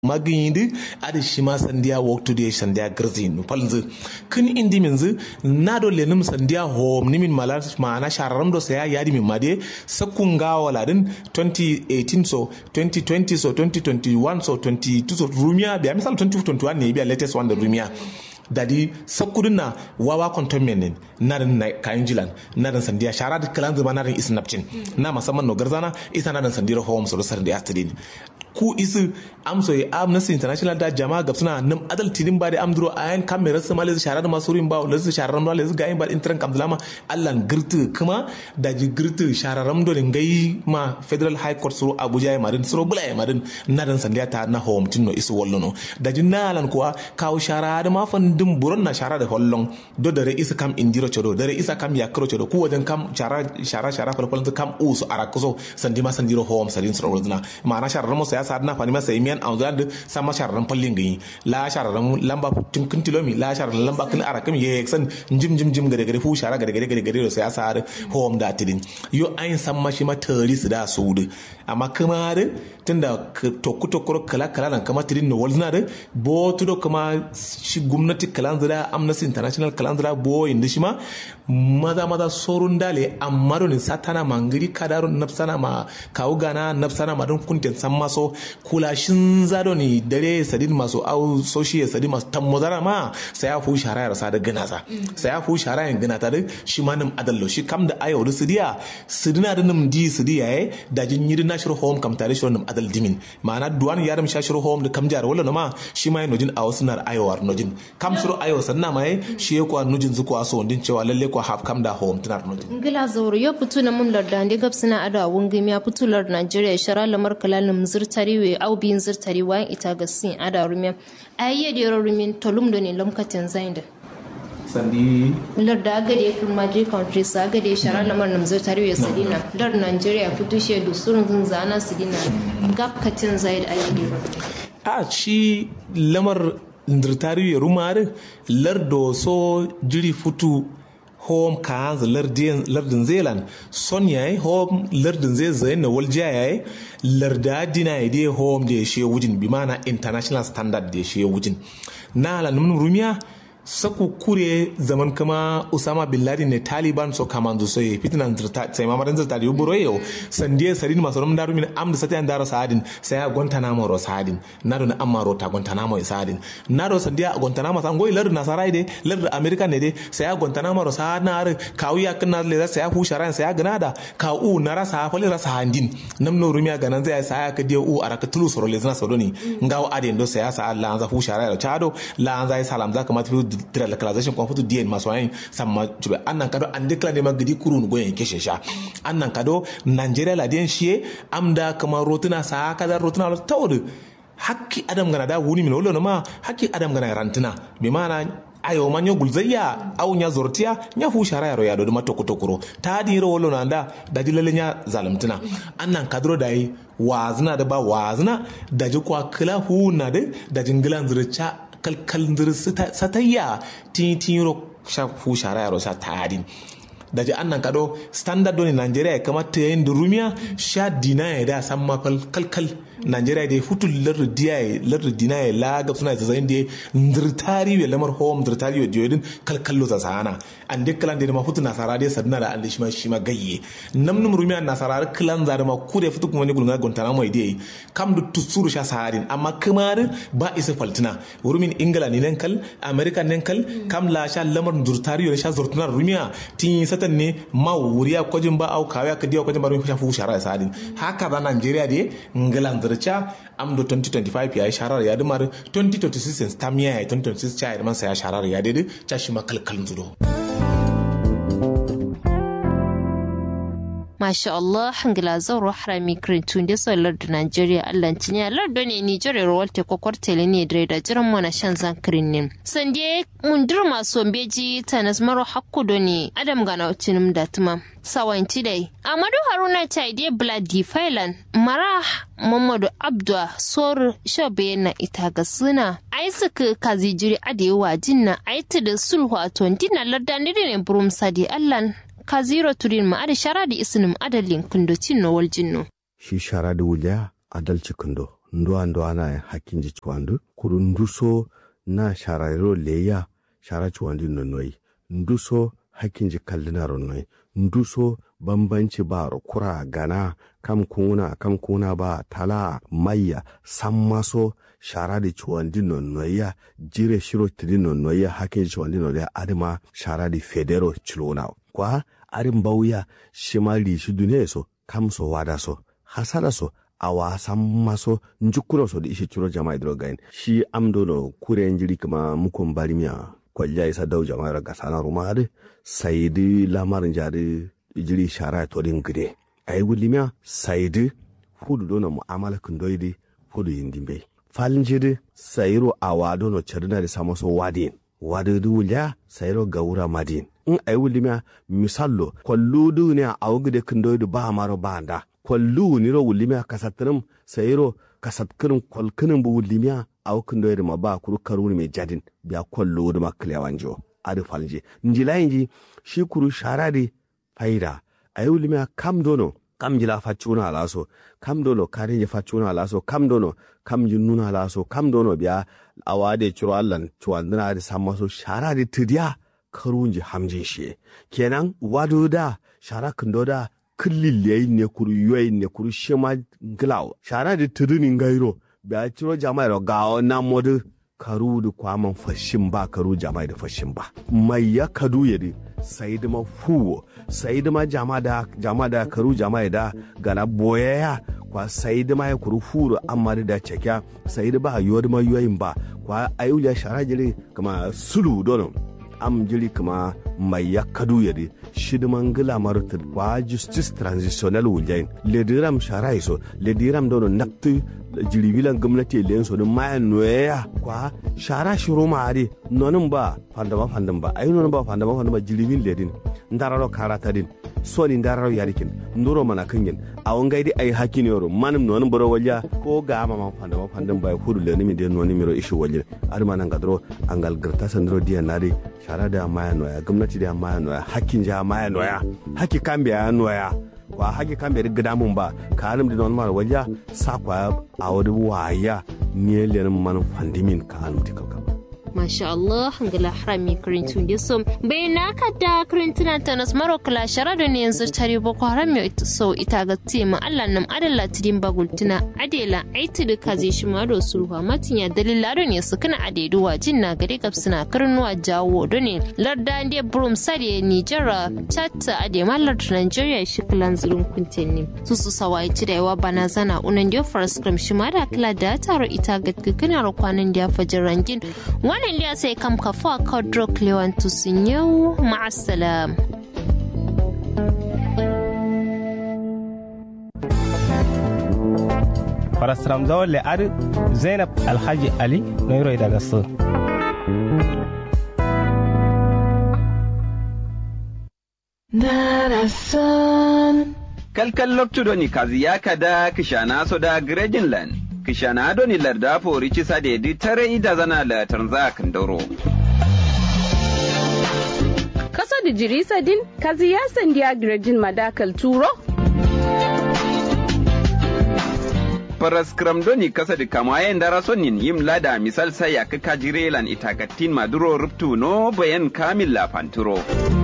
magindi adi shima sandiya work today sandiya garzi no palzu kin indi minzu nado lenum sandiya home nimin malar maana shararam do saya yadi min made sakunga wala din 2018 so 2020 so 2021 so 22 so rumia bi misal 2021 ne bi latest one da rumia dadi sakudin na wawa containment narin na kayan jilan narin sandiya shara da kalan zuba narin isnapcin na musamman no garzana isa narin sandira home so sar da astidin ku isu amso ya amnesty international da jama'a gab suna nan adal tidin ba da amduro ayan kamera su male shara da masurin ba wala su shara ramdo le ga yin ba intran kamdulama allan girtu kuma da ji girtu shara ramdo ne gai ma federal high court suru abuja ya marin suru bula ya marin narin sandiya ta na home tin no isu wallono da ji nalan kuwa kawo shara da ma fandin buron na shara da hollon do dare isa kam indiro chodo dare isa kam yakro chodo ku wajen kam shara falfalin kam usu arakuso sandi ma sandiro home sadin suru wazna ma'ana shara ramo ya sa na fani masa imiyan an zuwa da sama shararan fallin gani la shararan lamba tun kintilomi la shararan lamba kin arakam ye san jim gare fu shara gare sai ya sa home da tidin yo ayin san mashi ma tari su da su da amma kuma da tunda tokuro kala nan kama tidin no walzna da bo tudo kuma shi gwamnati kalan zira amnesty international kalan zira bo inda shi ma maza sorun dale amma don satana mangiri kadarun nafsana ma kawo gana nafsana ma don kuntin san maso kulashin zado ne dare sadin masu au soshi sadin masu tammozara ma sai ya fu shara ya rasa da ganaza sai ya fu shara ya gana ta da shi ma nim adallo shi kam da ayo da sidina da nim di sidiya da jin yidin na shiru home kam tare shi nim adal dimin ma'ana duwan yaram sha shiru home da kam jar wala ma shi ma nojin a wasu nar ayowar nojin kam shiru ayo sanna ma shi ya kwa nojin zu kwa so din cewa lalle kwa half kam da home tunar nojin ngila zawro yo putu na mum larda ande gabsina ada wungim ya putu lar Nigeria shara lamar kalalum zurtariwe au bin zurtari wayan ita gasin ada rumiya ayye da rumin tolum do ne lamkatin zainda sandi larda gade kuma je country sa gade shara lamar nam zurtariwe sadina lar Nigeria putu she du surun zana sidina gapkatin zaid ayye a shi lamar zurtariwe rumar lardo so jiri futu home kaanza lardin zealand son yayi home lardin zai na waljiya yayi larda dina ya home da ya she wujin bi mana international standard da ya she wujin na lanumin rumiya saku kure zaman kama Usama bin Laden ne Taliban so kamandu so ye fitinan zirta sai mamaran zirta da yuburo yau sandiye sarin masu rum daru min amda sata an daro sadin sai ya Guantanamo ro sadin nado na amma ro ta Guantanamo ya sadin nado sandiya Guantanamo san goyi lardu nasara de lardu America ne de sai ya Guantanamo ro sadnar kawuya kana le sai ya husharan sai ya ganada ka u na rasa fali rasa handin namno rumiya ganan zai sai ya kadiya u araka tulu soro le zana sodoni ngawo aden do sai ya sa Allah an za hushara ro chado la an za salam za kamata tira localization kwa futu dien maso ayin samma tube annan kado an declare ne magidi kurun goyen keshe sha annan kado Nigeria la dien shiye amda kama rotuna sa kaza rotuna tawdu hakki adam gana da wuni min wollo ma hakki adam gana rantina bi mana ayo manyo gulzayya au nya zortiya nya fu shara yaro ya do mato kutokuro ta di ro wollo nanda da dilale nya zalimtina annan kadro dai wazna da ba wazna da ji kwa kala hu na da jingilan zurcha kalkalin satayya titiro shafu shara yaro sa tadin da ji annan kado standard don Nigeria kamar ta yin durumiya sha dina ya da san ma kalkal Nigeria da futu lardu dina ya laga suna ta zayin da ndirtari ya lamar home ndirtari ya diodin kalkallo za sana an de kalan da ma futu nasara da sadna da an shi ma gayye namnum rumiya nasara kalan za da ma ku da futu kuma ne gulga gontana mai dai kam du tusuru sha saharin amma kamar ba isa faltina rumin ingila ne nan kal america nan kal kam la sha lamar ndirtari ya sha zurtuna rumiya tin satan ne ma wuriya kwajin ba au kawaya ka diya kwajin ba rumin shafu shara sadin haka ba Nigeria da ingila zarcha amdo 2025 ya sharar ya dumar 2026 tamiya ya 2026 cha ya man sa ya sharar ya dede cha shi makalkalin zudo Masha Allah hangila zauro harami krintun da sallar da Nigeria Allah cinya lardo ne Nigeria rowalte kokwartele ne dare da jiran mana shan zankirin ne sande mundur maso beji tanas maro hakku doni adam gana utinum da tuma sawanci dai Amadu Haruna Taide Bloody Failan Mara Muhammadu Abdua Sor Shobe na ita ga suna Isaac Kazijiri Adewa jinna aiti da sulhu a 20 na lardan ne burum sadi Allah Kaziro turin ma ada shara da isinin adalin kundo cinno wal jinno. Shi shara da wuliya adalci kundo ndo na hakkin ji chwandu kuru nduso na shararo leya shara chwandi nonoi nduso hakkin ji kallina ronoi nduso bambanci ba kura gana kam kuna ba tala maya sammaso shara di chwandi nonnoya jire shiro tidi nonnoya hakkin ji chwandi nonnoya adima shara di federo chilona kwa arin bauya shimali shi duniya so kamso wada so hasada so awa sammaso njukuro so di ishi churo jama'a idrogain shi amdono kure njiri kama mukon barimia kwa jaya isa dau jama'a raga sana rumade saidi lamarin jari jiri shara to din gide ayi gulimia saidi fudu dona muamala kundoidi fudu yindimbe falinjiri sayiro awa dono chadina di samoso wadin wadu wulya sayiro gawura madin in ayi gulimia misallo kwalludu ne a awgide kundoidi ba maro banda kwallu niro wulimia kasatrim sayiro kasatkirin kwalkinin bu wulimia aw kundoidi ma ba kuru karuni me jadin biya kwallu ma klewanjo adu falji njilayinji shi kuru sharadi faida ayi wulimia kam dono kam jila facuna alaso kam dono karinje facuna alaso kam dono kam jinnuna alaso kam dono biya awade churo allan chuandina di samaso sharadi tidiya karunji hamjin shi kenan waduda shara kundoda killiliyai ne kuru yoyi ne kuru shema glaw shara di tuduni ngairo biya churo jamairo gawo na modu karu da kwaman fashin ba karu jama'i da fashin ba mai ya kadu yadi sai da mafuwo sai da ma jama da karu jama'i da gana boyaya kwa sai da ma ya kuru furo amma da cekya sai da ba yoyi ma yoyin ba kwa ayuliya shara jiri kama sulu dono am jiri kama mai ya kadu yadi shidiman gila marutar kwa justice transitional wujayin lediram shara iso lediram dono nakti jiribilan gwamnati lenso da mayan noya kwa shara shiro ma'ari nonin ba fandama ba ayi nonin ba fandama jiribin ledin ndararo karata din soni ndararo yarikin ndoro mana kingin awon gaidi ayi hakini yoro manim nonin boro walya ko ga mama fandama ba hudu lenin mi de nonin miro ishi walya arma nan gadro angal girta sandro diya nari shara da mayan noya gwamnati da mayan noya hakkin ja mayan noya hakki kambe ya noya kwa haki kambe rigida mun ba kanum di non mar walya sakwa awdu waya ne len man fandimin kanum tikaka Masha Allah hangala harami karintun yaso bayna kada karintuna tanas marokla sharado ne yanzu tare boko haram ya so ita ga tema Allah nam adalla tidin bagultuna adela aiti da kaze shi maro sulhu matin ya dalilaro ne su kana adedu wajin na gare kapsuna karnuwa jawo done larda ande brum sare Niger chatta ade mallar Nigeria shi klan zulun kuntenni su sawai cirewa bana zana unan dio first cram shi ma da kala da taro ita ga kana rokwanin da fajin rangin wannan liya sai kam kafa kadro klewan tusinyau ma'assalam farasram zawle ar Zainab Alhaji Ali noiro daga so Narasan kalkal loktu doni kaziyaka da kishana so da Grejinland kishana doni larda fori cisa da yadi tare ida zana la tanza kandoro. Kaso da jirisa din kazi ya sandiya Grejin madakal turo? Paraskram doni kasa da kamayen dara sonin yim lada misal sai ya kaka jirelan itagatin maduro ruptu no bayan kamil la fanturo.